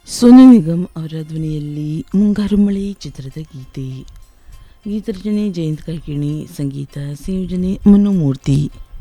ಸೋನು ನಿಗಮ್ ಅವರ ಧ್ವನಿಯಲ್ಲಿ ಮುಂಗಾರು ಮಳೆ ಚಿತ್ರದ ಗೀತೆ. ಗೀತರಚನೆ ಜಯಂತ್ ಕಾಯ್ಕಿಣಿ, ಸಂಗೀತ ಸಂಯೋಜನೆ ಮನುಮೂರ್ತಿ.